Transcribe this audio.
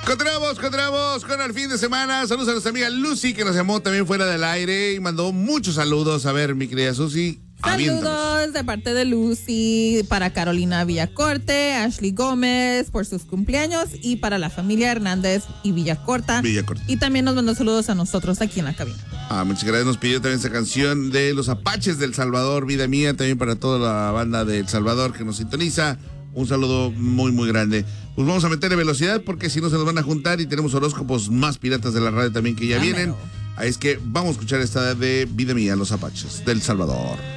Continuamos con el fin de semana. Saludos a nuestra amiga Lucy, que nos llamó también fuera del aire y mandó muchos saludos. A ver, mi querida Susi. Saludos de parte de Lucy para Carolina Villacorte, Ashley Gómez por sus cumpleaños y para la familia Hernández y Villacorta. Y también nos mandó saludos a nosotros aquí en la cabina. Muchas gracias. Nos pidió también esa canción de los Apaches del Salvador, Vida Mía, también para toda la banda del Salvador que nos sintoniza. Un saludo muy, muy grande. Pues vamos a meterle velocidad porque si no se nos van a juntar y tenemos horóscopos más piratas de la radio también que ya vienen. Ahí es que vamos a escuchar esta de Vida Mía, los Apaches del Salvador.